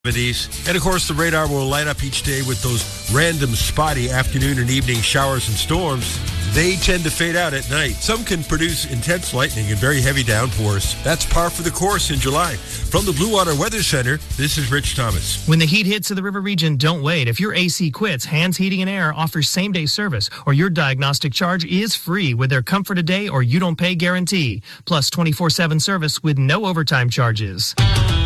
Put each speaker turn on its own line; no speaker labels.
And, of course, the radar will light up each day with those random spotty afternoon and evening showers and storms. They tend to fade out at night. Some can produce intense lightning and very heavy downpours. That's par for the course in July. From the Blue Water Weather Center, this is Rich Thomas.
When the heat hits to the river region, don't wait. If your AC quits, Hands Heating and Air offers same-day service, or your diagnostic charge is free with their Comfort a Day or You Don't Pay guarantee, plus 24/7 service with no overtime charges.